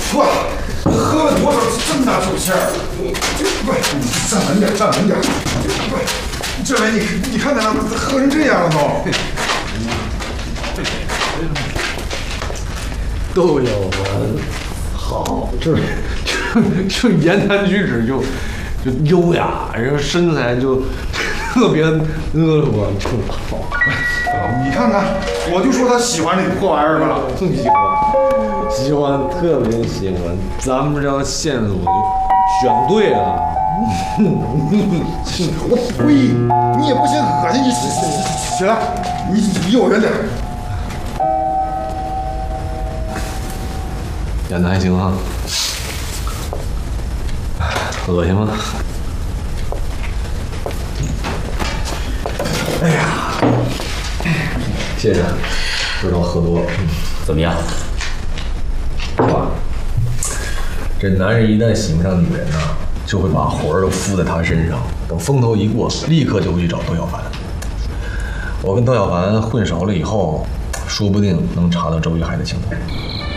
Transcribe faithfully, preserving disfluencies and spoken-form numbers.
哇，喝了多少这么大口气儿？不是，你站稳点，站稳点。不是，这位你你看他喝成这样了都。都有文好，这这这言谈举止就就优雅，然后身材就特别婀娜，就好。 你看看，我就说他喜欢这个破玩意儿吧。 喜欢，喜欢，特别喜欢。咱们这条线索就选对了。 我呸！你也不嫌恶心，你起起来，你离我远点。 演的还行啊。恶心吗？哎呀，谢谢，知道喝多了， 怎么样？ 哇，这男人一旦喜欢上女人呢、啊，就会把魂儿都附在她身上，等风头一过，立刻就会去找窦小凡。我跟窦小凡混熟了以后，说不定能查到周玉海的情况。